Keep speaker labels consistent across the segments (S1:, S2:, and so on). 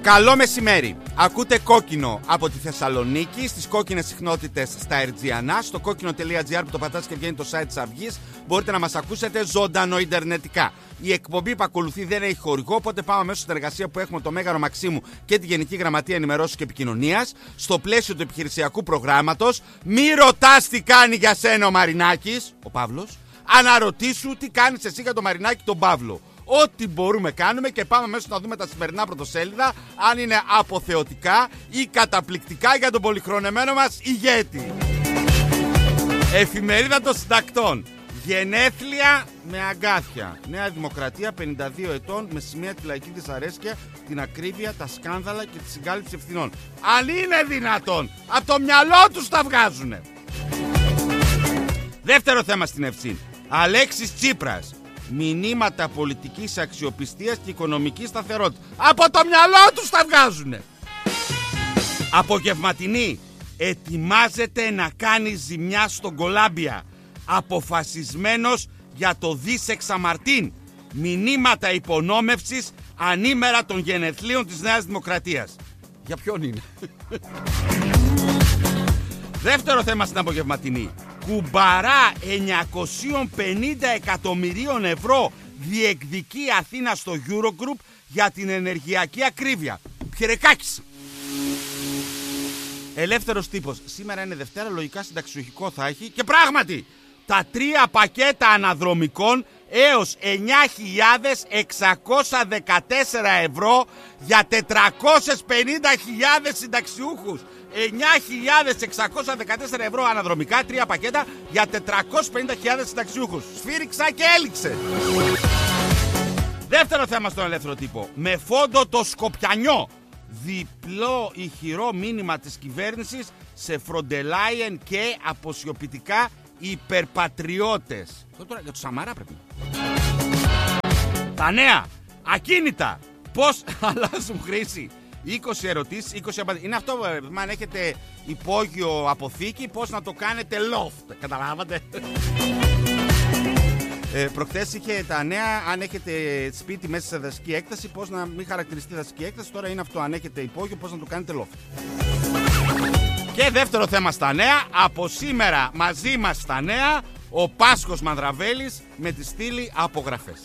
S1: Καλό μεσημέρι. Ακούτε Κόκκινο από τη Θεσσαλονίκη, στις κόκκινες συχνότητες στα Ερτζιανά, στο κόκκινο.gr που το πατάς και βγαίνει το site της Αυγής. Μπορείτε να μας ακούσετε ζωντανό ιντερνετικά. Η εκπομπή που ακολουθεί δεν έχει χορηγό, οπότε πάμε αμέσως στην εργασία που έχουμε το Μέγαρο Μαξίμου και τη Γενική Γραμματεία Ενημερώσεως και Επικοινωνίας. Στο πλαίσιο του επιχειρησιακού προγράμματος, μη ρωτάς τι κάνει για σένα ο Μαρινάκης, ο Παύλος, αναρωτήσου τι κάνεις εσύ για τον Μαρινάκη τον Παύλο. Ό,τι μπορούμε κάνουμε και πάμε μέσα να δούμε τα σημερινά πρωτοσέλιδα, αν είναι αποθεωτικά ή καταπληκτικά για τον πολυχρονεμένο μας ηγέτη. Εφημερίδα των Συντακτών. Γενέθλια με αγκάθια. Νέα Δημοκρατία, 52 ετών, με σημεία τη λαϊκή δυσαρέσκεια, την ακρίβεια, τα σκάνδαλα και τη συγκάλυψη ευθυνών. Αν είναι δυνατόν, από το μυαλό τους τα βγάζουνε. Δεύτερο θέμα στην Ευσύν. Αλέξης Τσίπρας. Μηνύματα πολιτικής αξιοπιστίας και οικονομικής σταθερότητας. Από το μυαλό τους τα βγάζουνε. Απογευματινή. Ετοιμάζεται να κάνει ζημιά στον Κολάμπια. Αποφασισμένος για το Δίσεξα Μαρτίν. Μηνύματα υπονόμευσης ανήμερα των γενεθλίων της Νέας Δημοκρατίας. Για ποιον είναι? Δεύτερο θέμα στην απογευματινή. Κουμπαρά 950 εκατομμυρίων ευρώ διεκδικεί Αθήνα στο Eurogroup για την ενεργειακή ακρίβεια. Πιερεκάκης. Ελεύθερος τύπος. Σήμερα είναι Δευτέρα, λογικά συνταξιοχικό θα έχει. Και πράγματι, τα 3 πακέτα αναδρομικών έως 9.614 ευρώ για 450.000 συνταξιούχους. 9.614 ευρώ αναδρομικά, 3 πακέτα για 450.000 συνταξιούχους. Σφύριξα και έληξε. Δεύτερο θέμα στον ελεύθερο τύπο. Με φόντο το Σκοπιανιό. Διπλό ηχηρό μήνυμα της κυβέρνησης σε Φροντελάιεν και αποσιωπητικά υπερπατριώτες. Αυτό τώρα για το Σαμαρά πρέπει. Τα νέα. Ακίνητα. Πώς αλλάζουν χρήση. 20 ερωτήσεις, 20 απαντήσεις. Είναι αυτό, αν έχετε υπόγειο αποθήκη, πώς να το κάνετε loft. Καταλάβατε? Προχθές είχε τα νέα, αν έχετε σπίτι μέσα σε δασική έκταση, πώς να μην χαρακτηριστεί δασική έκταση. Τώρα είναι αυτό, αν έχετε υπόγειο, πώς να το κάνετε loft. Και δεύτερο θέμα στα νέα, από σήμερα μαζί μας στα νέα, ο Πάσχος Μανδραβέλης με τη στήλη απογραφές.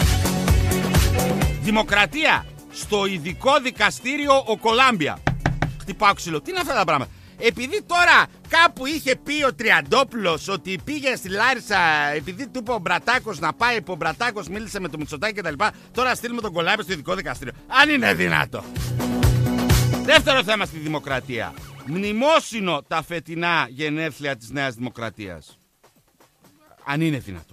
S1: Δημοκρατία. Στο ειδικό δικαστήριο ο Κολάμπια. Χτυπάω ξύλο. Τι είναι αυτά τα πράγματα? Επειδή τώρα κάπου είχε πει ο Τριαντόπουλος ότι πήγε στη Λάρισα, επειδή του είπε ο Μπρατάκος να πάει, που ο Μπρατάκος μίλησε με το Μητσοτάκη κτλ. Τώρα στείλουμε τον Κολάμπια στο ειδικό δικαστήριο. Αν είναι δυνατό. Δεύτερο θέμα στη Δημοκρατία. Μνημόσυνο τα φετινά γενέθλια της Νέας Δημοκρατίας. Αν είναι δυνατό.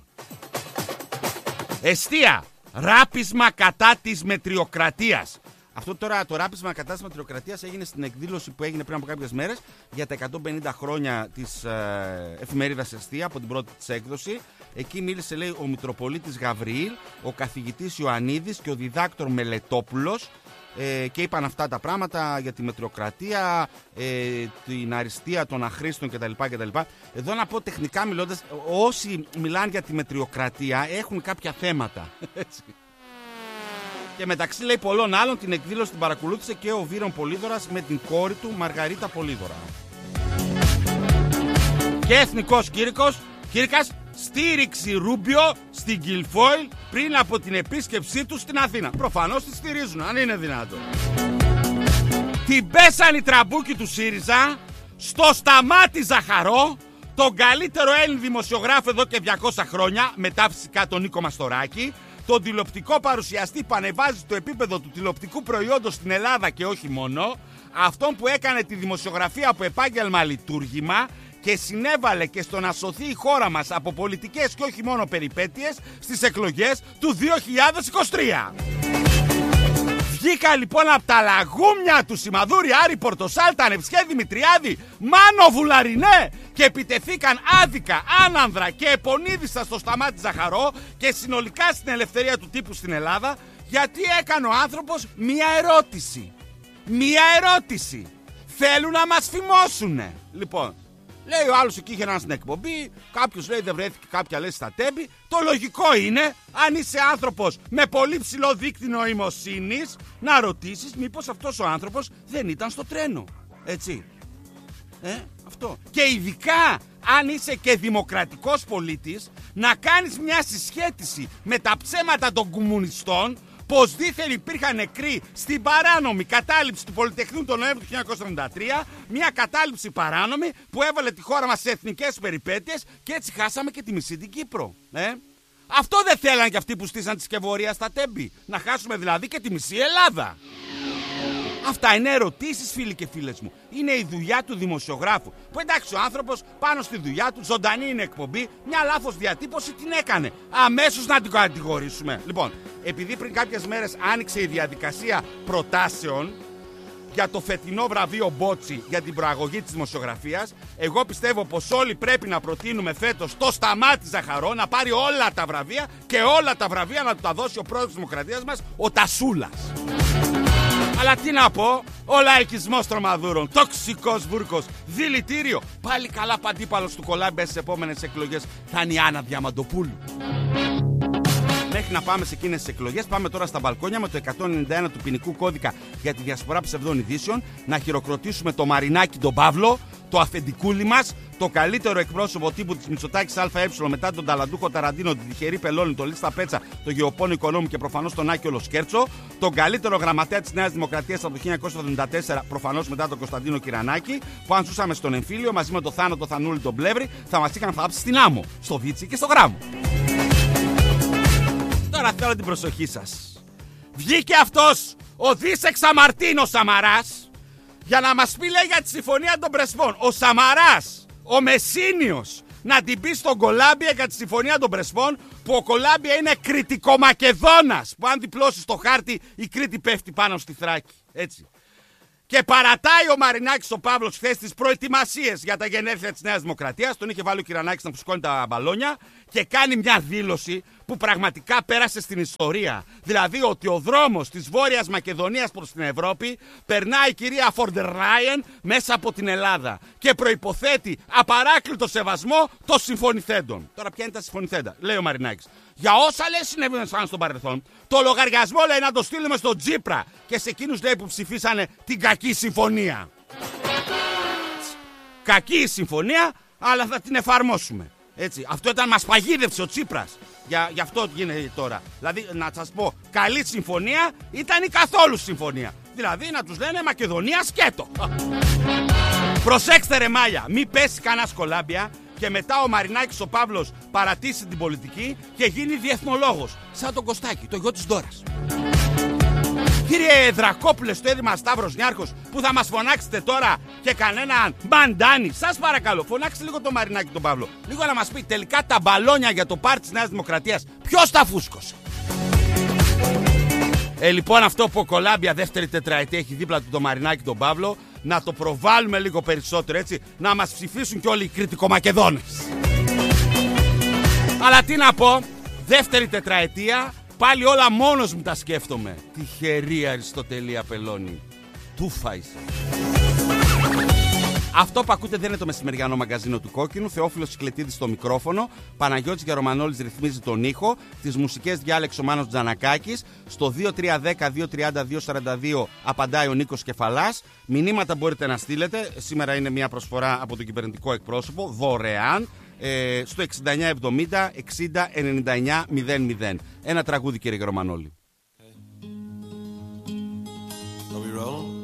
S1: Εστία. Ράπισμα κατά της μετριοκρατίας. Αυτό τώρα το ράπισμα κατά της μετριοκρατίας έγινε στην εκδήλωση που έγινε πριν από κάποιες μέρες για τα 150 χρόνια της εφημερίδας Εστία από την πρώτη της έκδοση. Εκεί μίλησε, λέει, ο Μητροπολίτης Γαβριήλ, ο καθηγητής Ιωαννίδης και ο διδάκτορ Μελετόπουλος και είπαν αυτά τα πράγματα για τη μετριοκρατία, την αριστεία των αχρήστων κτλ. Εδώ να πω τεχνικά μιλώντας, όσοι μιλάνε για τη μετριοκρατία έχουν κάποια θέματα. Έτσι. Και μεταξύ, λέει, πολλών άλλων, την εκδήλωση την παρακολούθησε και ο Βύρον Πολύδωρας με την κόρη του Μαργαρίτα Πολύδωρα. Και εθνικός Κήρυκας στήριξη Ρούμπιο στην Γκιλφόιλ πριν από την επίσκεψή του στην Αθήνα. Προφανώς τη στηρίζουν, αν είναι δυνατόν. Την πέσαν οι τραμπούκοι του ΣΥΡΙΖΑ στο Σταμάτη Ζαχαρό, τον καλύτερο Έλλην δημοσιογράφο εδώ και 200 χρόνια, μετά φυσικά τον Νίκο Μαστοράκη, τον τηλεοπτικό παρουσιαστή που ανεβάζει το επίπεδο του τηλεοπτικού προϊόντος στην Ελλάδα και όχι μόνο, αυτόν που έκανε τη δημοσιογραφία από επάγγελμα λειτουργήμα και συνέβαλε και στο να σωθεί η χώρα μας από πολιτικές και όχι μόνο περιπέτειες στις εκλογές του 2023. Βγήκα λοιπόν από τα λαγούμια του Σιμαδούρη, Άρη Πορτοσάλτα, Νευσχέ Δημητριάδη, Μάνο Βουλαρινέ και επιτεθήκαν άδικα, άνανδρα και επονίδιστα στο Σταμάτη Ζαχαρό και συνολικά στην ελευθερία του τύπου στην Ελλάδα, γιατί έκανε ο άνθρωπος μία ερώτηση. Θέλουν να μας φημώσουνε. Λοιπόν, Λέει ο άλλος εκεί είχε έναν στην εκπομπή, κάποιος λέει δεν βρέθηκε κάποια λέει στα Τέμπη. Το λογικό είναι, αν είσαι άνθρωπος με πολύ ψηλό δείκτη νοημοσύνης, να ρωτήσεις μήπως αυτός ο άνθρωπος δεν ήταν στο τρένο. Έτσι. Αυτό. Και ειδικά αν είσαι και δημοκρατικός πολίτης, να κάνεις μια συσχέτιση με τα ψέματα των κομμουνιστών, πως δήθεν υπήρχαν νεκροί στην παράνομη κατάληψη του Πολυτεχνείου τον Νοέμβριο του 1973, μια κατάληψη παράνομη που έβαλε τη χώρα μας σε εθνικές περιπέτειες και έτσι χάσαμε και τη μισή την Κύπρο. Αυτό δεν θέλαν και αυτοί που στήσαν τη σκευωρία στα Τέμπη. Να χάσουμε δηλαδή και τη μισή Ελλάδα. Αυτά είναι ερωτήσεις, φίλοι και φίλες μου. Είναι η δουλειά του δημοσιογράφου. Που εντάξει, ο άνθρωπος πάνω στη δουλειά του, ζωντανή είναι εκπομπή, μια λάθος διατύπωση την έκανε. Αμέσως να την κατηγορήσουμε. Λοιπόν, επειδή πριν κάποιες μέρες άνοιξε η διαδικασία προτάσεων για το φετινό βραβείο Μπότσι για την προαγωγή της δημοσιογραφίας, εγώ πιστεύω πως όλοι πρέπει να προτείνουμε φέτος το Σταμάτη Ζαχαρό να πάρει όλα τα βραβεία και όλα τα βραβεία να του τα δώσει ο πρόεδρος της Δημοκρατίας μας, ο Τασούλας. Αλλά τι να πω, ο λαϊκισμός τρομαδούρων, τοξικός βούρκος, δηλητήριο. Πάλι καλά παντίπαλος του Κολάμπια στις επόμενες εκλογές θα είναι η Άννα Διαμαντοπούλου. Μέχρι να πάμε σε εκείνες τις εκλογές, πάμε τώρα στα μπαλκόνια με το 191 του ποινικού κώδικα για τη διασπορά ψευδών ειδήσεων να χειροκροτήσουμε το Μαρινάκι τον Παύλο, το αφεντικούλι μας, το καλύτερο εκπρόσωπο τύπου της Μητσοτάκης ΑΕ μετά τον ταλαντούχο Ταραντίνο, την τυχερή Πελώνη, τον Λίστα Πέτσα, τον Γεωπόνο Οικονόμου και προφανώς τον Άκη Ολοσκέρτσο, τον καλύτερο γραμματέα της Νέας Δημοκρατίας από το 1974, προφανώς μετά τον Κωνσταντίνο Κυρανάκη, που αν ζούσαμε στον εμφύλιο μαζί με το Θάνο, το Θανούλη, τον Πλεύρη, θα μας είχαν θάψει στην άμμο, στο Βίτσι και στο Γράμμο. Τώρα θέλω την προσοχή σας. Βγήκε αυτός ο Δίσεξ Αμαρτίνος Σαμαράς για να μας πει λέει για τη συμφωνία των Πρεσπών. Ο Σαμαράς, ο Μεσίνιος, να την πει στον Κολάμπια για τη συμφωνία των Πρεσπών, που ο Κολάμπια είναι κριτικομακεδόνας, που αν διπλώσει στο χάρτη η Κρήτη πέφτει πάνω στη Θράκη. Έτσι. Και παρατάει ο Μαρινάκης ο Παύλος χθες τις προετοιμασίες για τα γενέθλια της Νέας Δημοκρατίας. Τον είχε βάλει ο Κυρανάκης να φουσκώνει τα μπαλόνια και κάνει μια δήλωση που πραγματικά πέρασε στην ιστορία. Δηλαδή ότι ο δρόμος της Βόρειας Μακεδονίας προς την Ευρώπη περνάει η κυρία Φορντερ Ράιεν μέσα από την Ελλάδα και προϋποθέτει απαράκλητο σεβασμό των συμφωνηθέντων. Τώρα ποια είναι τα συμφωνηθέντα, λέει ο Μαρινάκης. Για όσα λέει συνέβαιναν στο παρελθόν, το λογαριασμό λέει να το στείλουμε στον Τσίπρα και σε εκείνους λέει που ψηφίσανε την κακή συμφωνία. Κακή η συμφωνία, αλλά θα την εφαρμόσουμε. Έτσι. Αυτό ήταν, μας παγίδευσε ο Τσίπρας. Γι' αυτό γίνεται τώρα. Δηλαδή, να σας πω, καλή συμφωνία ήταν η καθόλου συμφωνία. Δηλαδή, να τους λένε Μακεδονία σκέτο. Προσέξτε ρε μάλια, μη πέσει κανένα Κολάμπια και μετά ο Μαρινάκης ο Παύλος παρατήσει την πολιτική και γίνει διεθνολόγος. Σαν τον Κωστάκη, το γιο της Ντόρας. Κύριε Δρακόπουλε, στο έδημα Σταύρος Νιάρχος, που θα μας φωνάξετε τώρα και κανέναν Μπαντάνη, σας παρακαλώ, φωνάξτε λίγο τον Μαρινάκη τον Παύλο. Λίγο να μας πει τελικά τα μπαλόνια για το πάρτι της Νέας Δημοκρατίας, ποιος τα φούσκωσε. Λοιπόν, αυτό που ο Κολάμπια δεύτερη τετραετία έχει δίπλα του τον Μαρινάκη τον Παύλο, να το προβάλλουμε λίγο περισσότερο έτσι, να μας ψηφίσουν και όλοι οι κριτικομακεδόνες. Αλλά τι να πω, δεύτερη τετραετία. Πάλι όλα μόνος μου τα σκέφτομαι. Τυχερή Αριστοτελία Πελώνη. Τούφα είσαι. Αυτό που ακούτε δεν είναι το μεσημεριανό μαγκαζίνο του Κόκκινου. Θεόφιλος Κυκλετίδης στο μικρόφωνο. Παναγιώτης Γερομανόλης ρυθμίζει τον ήχο. Τις μουσικές διάλεξε ο Μάνος Τζανακάκης. Στο 2310-232-42 απαντάει ο Νίκος Κεφαλάς. Μηνύματα μπορείτε να στείλετε. Σήμερα είναι μια προσφορά από τον κυβερνητικό εκπρόσωπο. Δωρεάν. Στο 6970 60 99 00. Ένα τραγούδι, κύριε Γερομανόλη.
S2: Are we rolling?